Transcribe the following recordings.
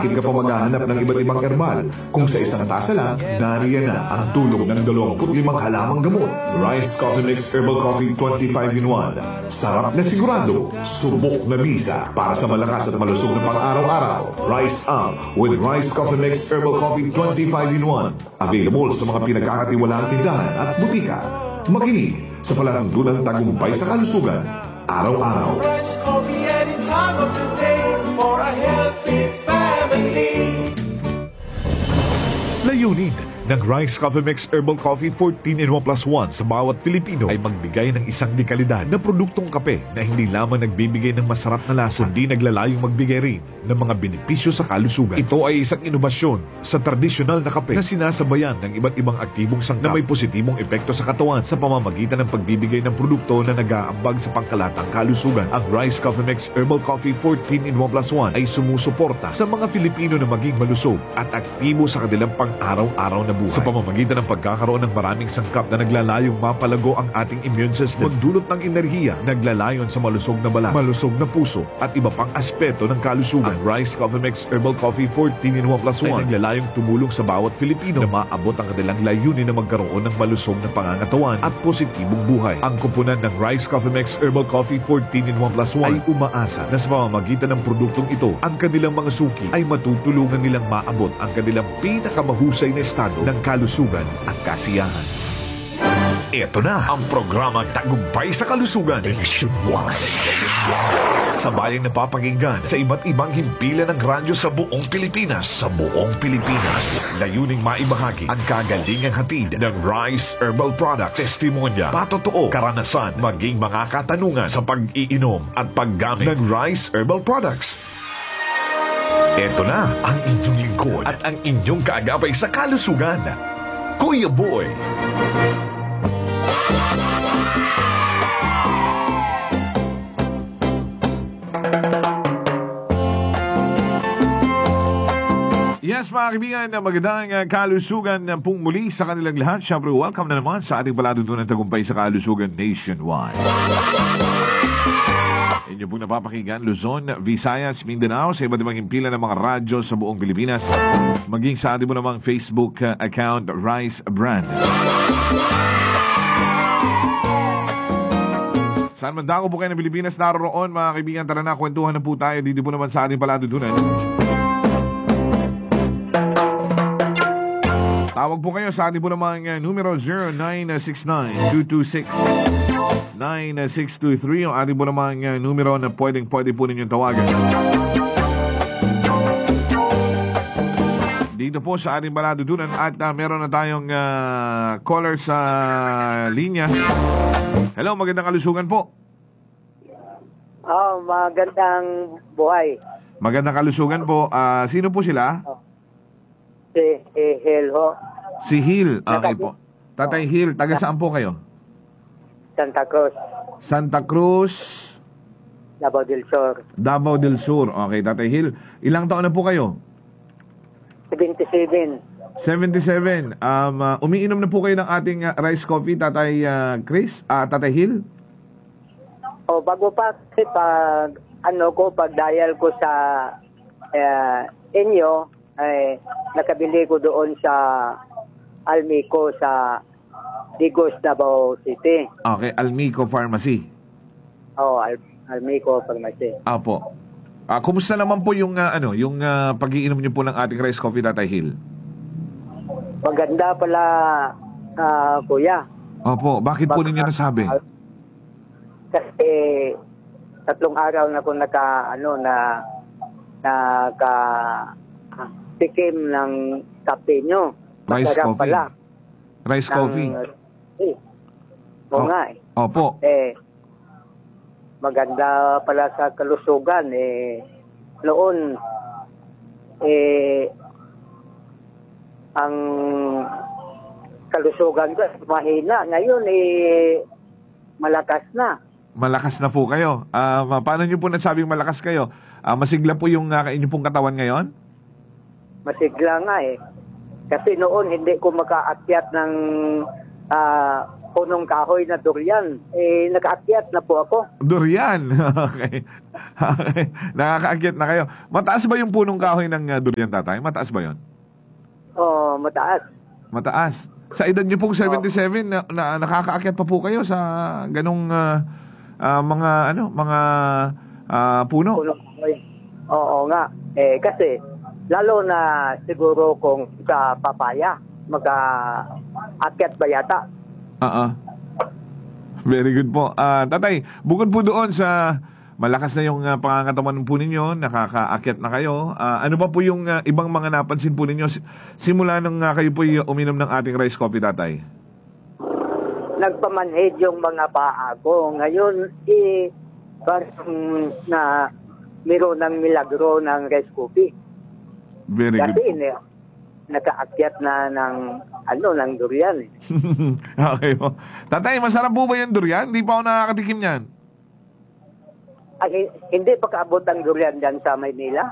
bakit ka pa maghahanap ng iba't ibang herbal kung sa isang tasa lang, nariyan na ang tulong ng 25 halamang gamot. Rice Coffee Mix Herbal Coffee 25 in 1. Sarap na sigurado, subok na bisa para sa malakas at malusog na pang-araw-araw. Rice Up with Rice Coffee Mix Herbal Coffee 25 in 1. Available sa mga pinagkakatiwalaang tindahan at butika. Makinig sa palatuntunang tagumpay sa kalusugan, araw-araw. Rice coffee any time of the day for a healthy family. Layunin ng Rice Coffee Mix Herbal Coffee 14 in 1 plus 1 sa bawat Filipino ay magbigay ng isang dekalidad na produktong kape na hindi lamang nagbibigay ng masarap na lasa, kundi naglalayong magbigay rin ng mga benepisyo sa kalusugan. Ito ay isang inobasyon sa tradisyonal na kape na sinasabayan ng iba't ibang aktibong sangkap na may positibong epekto sa katawan sa pamamagitan ng pagbibigay ng produkto na nag-aambag sa pangkalatang kalusugan. Ang Rice Coffee Mix Herbal Coffee 14 in 1 plus 1 ay sumusuporta sa mga Filipino na maging malusog at aktibo sa kanilang pang-araw-araw na buhay. Sa pamamagitan ng pagkakaroon ng maraming sangkap na naglalayong mapalago ang ating immune system, magdulot ng enerhiya, naglalayon sa malusog na balat, malusog na puso, at iba pang aspeto ng kalusugan. Ang Rice Coffee Mix Herbal Coffee 14 in 1 plus 1 ay naglalayong tumulong sa bawat Filipino na maabot ang kanilang layunin na magkaroon ng malusog na pangangatawan at positibong buhay. Ang kupunan ng Rice Coffee Mix Herbal Coffee 14 in 1 plus 1 ay umaasa na sa pamamagitan ng produktong ito, ang kanilang mga suki ay matutulungan nilang maabot ang kanilang pinakamahusay na estado ng kalusugan at kasiyahan. Ito na ang programang Tagumpay sa Kalusugan Nationwide. Sa bayang napapakinggan sa iba't ibang himpilan ng radyo sa buong Pilipinas. Sa buong Pilipinas, layuning maibahagi ang kagalingang hatid ng Rice Herbal Products. Testimonya, patotoo, karanasan, maging mga katanungan sa pag-iinom at paggamit ng Rice Herbal Products. Ito na ang inyong lingkod at ang inyong kaagapay sa kalusugan, Kuya Boy. Yes, mga kaibigan, magandang kalusugan pong muli sa kanilang lahat. Siyempre, welcome na naman sa ating palatuntunan tagumpay sa kalusugan nationwide. Inyo pong napapakinggan, Luzon, Visayas, Mindanao, sa iba't ibang himpilan ng mga radyo sa buong Pilipinas, maging sa ating mo namang Facebook account, Rice Brand. Saan man dako po kayo ng Pilipinas naroon, mga kaibigan, tara na, kwentuhan na po tayo dito po naman sa ating palatuntunan. Tawag po kayo sa ating po namang numero 0969-226-9623. Yung ating po namang numero na pwede po ninyong tawagan. Dito po sa ating palatuntunan at meron na tayong caller sa linya. Hello, magandang kalusugan po. Magandang buhay. Magandang kalusugan po. Sino po sila? Si Hil ho. Si Hil. Okay po. Tatay Hil, taga saan po kayo? Santa Cruz. Santa Cruz, Davao del Sur. Davao del Sur. Okay, Tatay Hil. Ilang taon na po kayo? 77. 77. Umiinom na po kayo ng ating rice coffee, Tatay Chris? Tatay Hil? Bago pa kasi pag dial ko sa inyo, ay nakabili ko doon sa Almico sa Digos, Davao City. Okay, Almico Pharmacy. Almico Pharmacy. Apo. Kumusta naman po yung pag-iinom niyo po ng ating rice coffee, Tatay Hil? Maganda pala, kuya. Opo, bakit po ninyo nasabi? Kasi 3 araw na ko tikim ng kape nyo. Rice Masarap coffee. pala. Rice coffee. Nga eh. Opo. Maganda pala sa kalusugan. Noon, ang kalusugan ko mahina. Ngayon, malakas na. Malakas na po kayo. Paano nyo po nasabing malakas kayo? Masigla po yung inyong pong katawan ngayon? Masigla nga eh. Kasi noon hindi ko makaakyat ng punong kahoy na durian. Nakaakyat na po ako. Durian. Okay. Okay. Nakakaakyat na kayo. Mataas ba yung punong kahoy ng durian, tatay? Mataas ba yon? Oh, mataas. Mataas. Sa edad niyo pong 77, nakakaakyat pa po kayo sa ganong mga puno? Punong kahoy. Oo nga. Kasi, lalo na siguro kung sa papaya, mag-aakyat ba yata? Very good po. Tatay, bukod po doon sa malakas na yung pangangatawan po ninyo, nakakaakyat na kayo, ano ba po yung ibang mga napansin po ninyo simula nung kayo po uminom ng ating rice coffee, tatay? Nagpamanhid yung mga paa ko. Ngayon, parang na meron ng milagro ng rice coffee. Very good. Kasi nakaakyat na ng durian. Okay po. Tatay, masarap po ba yung durian? Hindi pa ako nakakatikim yan. Hindi pa kaabot ang durian dyan sa Maynila?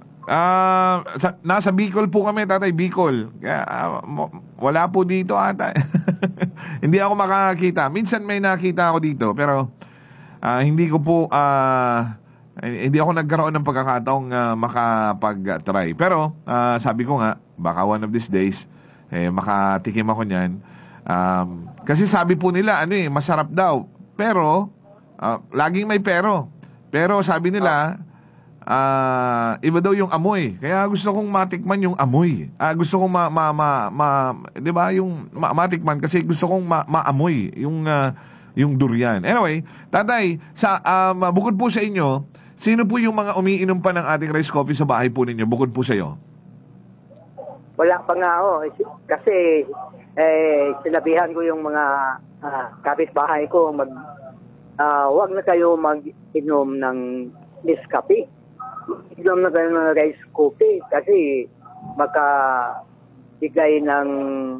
Nasa Bicol po kami, tatay, Bicol. Kaya, wala po dito ata. Hindi ako makakita. Minsan may nakita ako dito, pero hindi ko po, hindi ako nagkaroon ng pagkakataong makapag-try. Pero, sabi ko nga, baka one of these days, makatikim ako niyan. Kasi sabi po nila, masarap daw. Pero, laging may pero. Pero sabi nila, iba daw yung amoy. Kaya gusto kong matikman yung amoy. Gusto kong di ba, yung matikman kasi gusto kong maamoy yung durian. Anyway, tatay, bukod po sa inyo, sino po yung mga umiinom pa ng ating rice coffee sa bahay po ninyo, bukod po sa iyo? Wala pa nga ako. Kasi sinabihan ko yung mga kapitbahay ko, wag na kayo mag-inom ng Nescafe. Inom na kayo ng rice coffee kasi makabigay ng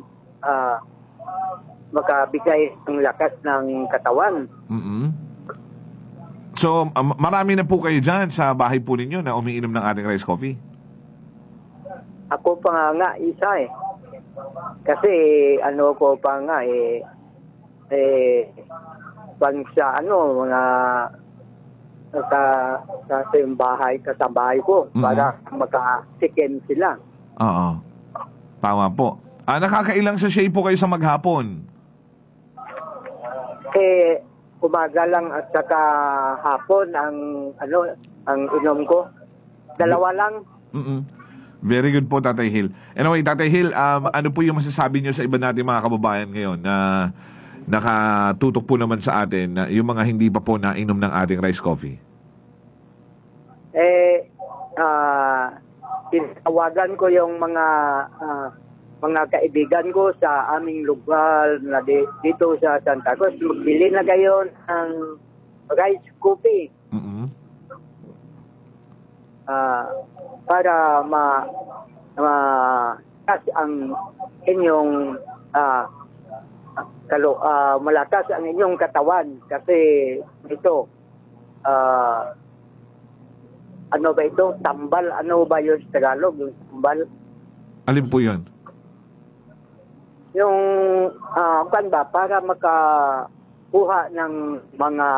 lakas ng katawan. Mm-hmm. So, marami na po kayo dyan sa bahay po ninyo na umiinom ng ating rice coffee? Ako pa nga isa Kasi ko pa nga pang sa mga sa bahay, kasabahay ko para makasikin sila. Oo. Tama po. Nakakailang sachet po kayo sa maghapon? Umaga lang at saka hapon ang inom ko. Dalawa lang. Mm-mm. Very good po, Tatay Hill. Anyway, Tatay Hill, ano po yung masasabi nyo sa iba nating mga kababayan ngayon na nakatutok po naman sa atin na yung mga hindi pa po nainom ng ating rice coffee? Tinawagan ko yung mga kaibigan ko sa aming lugar na dito sa Santa Cruz. Magbili na kayo ng rice coffee. Mm-hmm. Para ang inyong malakas ang inyong katawan kasi ito ano ba ito? Tambal. Ano ba yun sa Tagalog? Yung tambal? Alin po yun? Yung para makakuha ng mga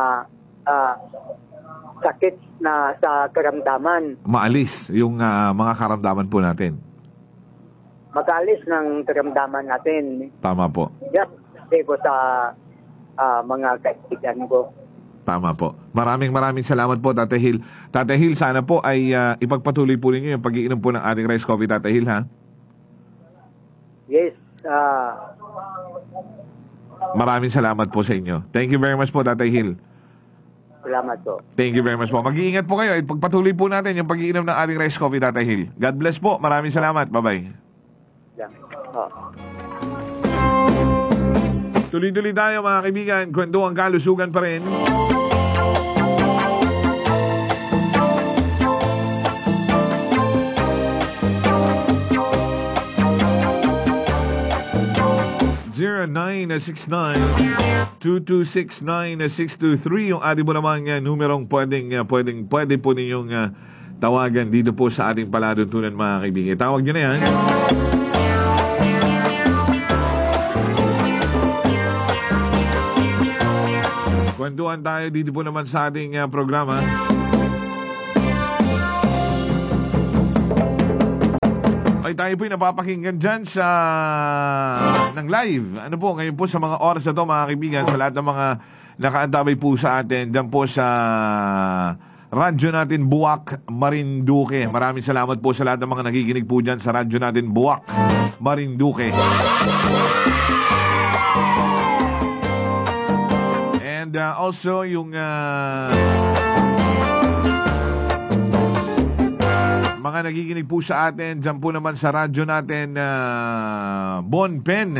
sakit na sa karamdaman. Maalis yung mga karamdaman po natin. Mag-alis ng karamdaman natin. Tama po. Yes, ko sa mga kaibigan ko. Tama po. Maraming salamat po, Tatay Hill. Tatay Hill, sana po ay ipagpatuloy po ninyo yung pag-iinom po ng ating rice coffee, Tatay Hill, ha? Yes. Maraming salamat po sa inyo. Thank you very much po, Tatay Hill. Salamat po. Thank you very much po. Mag-iingat po kayo. Pagpatuloy po natin yung pag-iinom ng ating rice coffee, Tatay Hill. God bless po. Maraming salamat. Bye-bye. Yeah. Tuloy-tuloy tayo, mga kaibigan. Kwentuhan kalusugan pa rin. (0969-2269623) yung ating mo namang numerong pwede po ninyong tawagan dito po sa ating palatuntunan, mga kaibigan. Tawag nyo na yan. Kwentuhan tayo dito po naman sa ating programa. Ay, tayo po'y napapakinggan dyan sa ng live. Ano po, ngayon po sa mga oras na to, mga kaibigan, sa lahat ng mga nakaantabay po sa atin, dyan po sa radyo natin Buwak, Marinduque. Maraming salamat po sa lahat ng mga nakikinig po dyan sa radyo natin Buwak, Marinduque. And also yung mga nakikinig po sa atin dyan po naman sa radyo natin Bon Pen.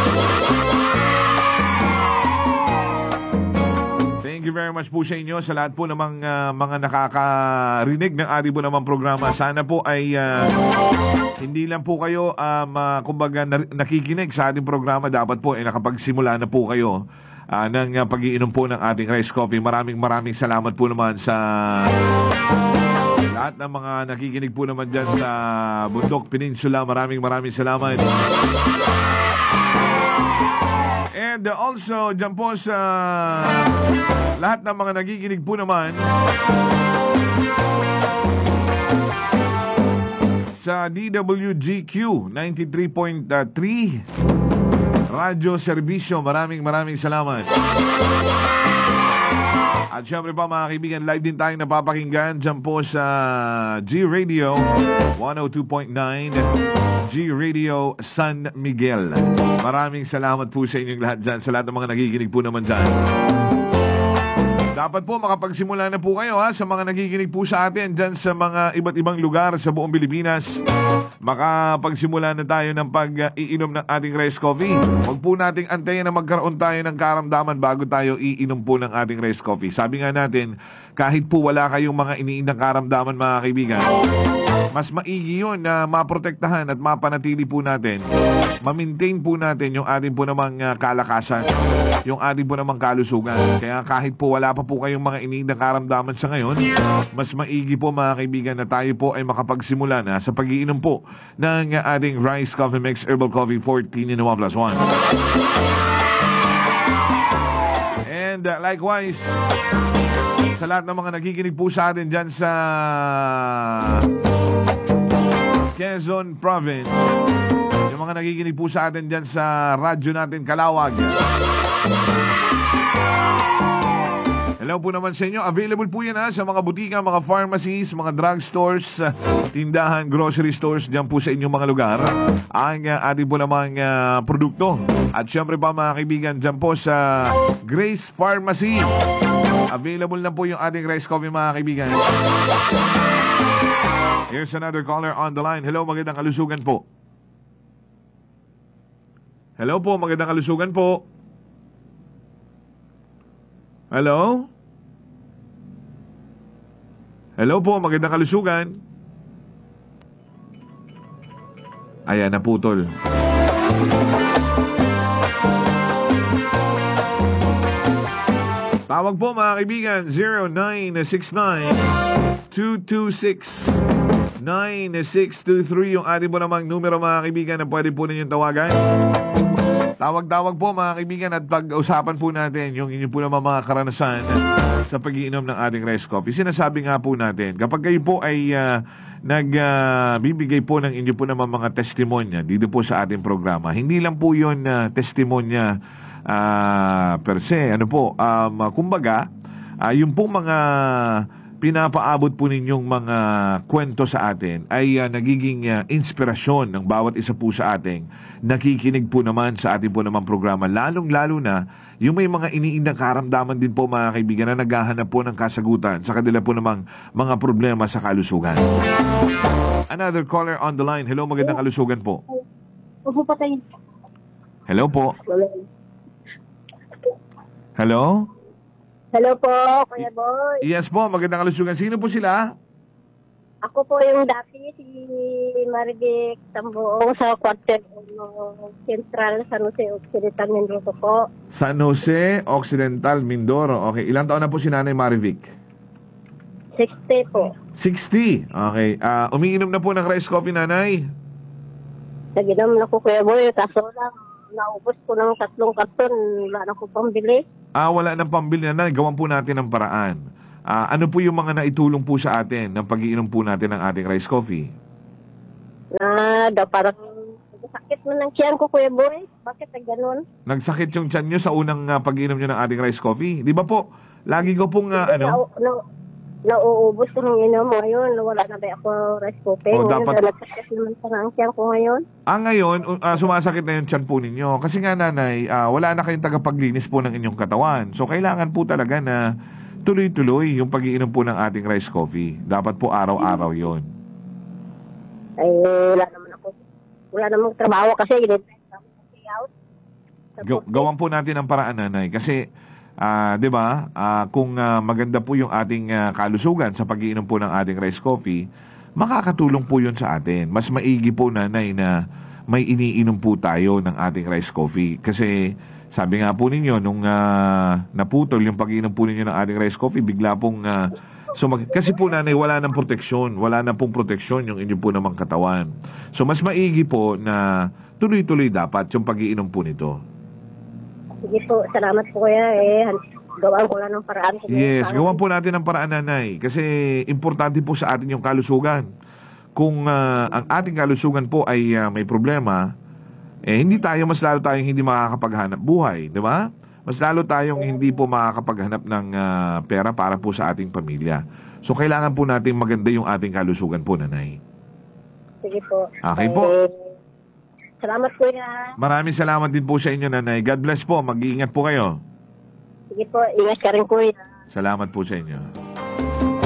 Thank you very much po sa inyo, sa lahat po namang mga nakakarinig ng ating po namang programa. Sana po ay hindi lang po kayo kumbaga nakikinig sa ating programa. Dapat po ay nakapagsimula na po kayo ng pag-iinom po ng ating rice coffee. Maraming salamat po naman sa lahat ng mga nakikinig po naman dyan sa Bundok Peninsula. Maraming salamat. And also dyan po sa lahat ng mga nakikinig po naman sa DWGQ 93.3 Radyo Serbisyo. Maraming salamat. At syempre pa mga kaibigan, live din tayong napapakinggan dyan po sa G-Radio 102.9 G-Radio San Miguel. Maraming salamat po sa inyong lahat dyan, sa lahat ng mga nakikinig po naman dyan. Dapat po makapagsimula na po kayo sa mga nakikinig po sa atin dyan sa mga iba't ibang lugar sa buong Pilipinas. Makapagsimula na tayo ng pag-iinom ng ating rice coffee. Huwag po nating antayin na magkaroon tayo ng karamdaman bago tayo iinom po ng ating rice coffee. Sabi nga natin, kahit po wala kayong mga iniindang karamdaman mga kaibigan, mas maigi yun na maprotektahan at mapanatili po natin, ma-maintain po natin yung ating po namang kalakasan, yung ating po namang kalusugan. Kaya kahit po wala pa po kayong mga iniindang karamdaman sa ngayon, mas maigi po mga kaibigan na tayo po ay makapagsimula na sa pag-iinom po ng ating Rice Coffee Mix Herbal Coffee 14 in 1+1. And likewise, sa lahat ng mga nakikinig po sa atin dyan sa Quezon Province, yung mga nakikinig po sa atin dyan sa radyo natin Kalawag, hello po naman sa inyo. Available po yan sa mga butika, mga pharmacies, mga drugstores, tindahan, grocery stores dyan po sa inyong mga lugar ang ating po namang produkto. At syempre pa mga kaibigan, dyan po sa Grace Pharmacy, available na po yung ating rice coffee mga kaibigan. Here's another caller on the line. Hello, magandang kalusugan po. Hello po, magandang kalusugan po. Hello? Hello po, magandang kalusugan. Ayan, naputol. Tawag po mga kaibigan, 0969-226-9623 yung ating po namang numero mga kaibigan na pwede po ninyong tawagan. Tawag-tawag po mga kaibigan at pag-usapan po natin yung inyo po naman mga karanasan sa pag-iinom ng ating rice coffee. Sinasabi nga po natin, kapag kayo po ay nagbibigay po ng inyo po naman mga testimonya dito po sa ating programa, hindi lang po yun testimonya per se, kumbaga, yung pong mga pinapaabot po ninyong mga kwento sa atin ay nagiging inspirasyon ng bawat isa po sa ating nakikinig po naman sa ating po naman programa. Lalong-lalo na yung may mga iniindang karamdaman din po mga kaibigan na naghahanap po ng kasagutan sa kanila po namang mga problema sa kalusugan. Another caller on the line. Hello, magandang kalusugan po. Hello po. Hello? Hello po, Kuya Boy. Yes po, magandang kalusugan. Sino po sila? Ako po yung dati si Marivic Tambuong sa quarter Central San Jose Occidental Mindoro po. San Jose Occidental Mindoro. Okay, ilang taon na po si Nanay Marivic? 60 po. 60. Okay. Umiinom na po ng rice coffee, Nanay? Naginom na ko, Kuya Boy. Kaso lang, naubos ko ng 3 karton. Wala na ko pambili. Wala nang pambili na, gawan po natin ng paraan. Ano po yung mga naitulong po sa atin ng pag-iinom po natin ng ating rice coffee? Na daw parang sakit mo ng tiyan ko, Kuya Boy. Bakit na ganun? Nagsakit yung tiyan nyo sa unang pag-inom nyo ng ating rice coffee? Di ba po? Lagi ko pong Nauubos ko ng inom ngayon. Wala na ba ako rice coffee? Oh, Ngayon, dapat- nagsakit naman pa ang tiyan ko ngayon. Ngayon, sumasakit na yung tiyan po ninyo. Kasi nga nanay, wala na kayong tagapaglinis po ng inyong katawan. So, kailangan po talaga na tuloy-tuloy yung pag-iinom po ng ating rice coffee. Dapat po araw-araw yon. Ay, wala namang trabaho kasi out. Gawan po natin ang paraan, nanay. Kasi, 'di ba? Kung maganda po yung ating kalusugan sa pag-iinom po ng ating rice coffee, makakatulong po 'yun sa atin. Mas maigi po, nanay, na may iniinom po tayo ng ating rice coffee. Kasi sabi nga po ninyo nung naputol yung pag-iinom po ninyo ng ating rice coffee, bigla pong kasi po, nanay, wala nang proteksyon. Wala na pong proteksyon yung inyo po namang katawan. So mas maigi po na tuloy-tuloy dapat yung pag-iinom po nito. Sige po, salamat po Kuya. Gawaan ko lang ng paraan. Yes, gawan po natin ang paraan, nanay. Kasi importante po sa atin yung kalusugan. Kung ang ating kalusugan po ay may problema, mas lalo tayong hindi makakapaghanap buhay, di ba? Mas lalo tayong hindi po makakapaghanap ng pera para po sa ating pamilya. So, kailangan po natin maganda yung ating kalusugan po, nanay. Sige po. Okay po. Salamat Kuya. Maraming salamat din po sa inyo, nanay. God bless po. Mag-iingat po kayo. Sige po, ingat ka rin Kuya. Salamat po sa inyo.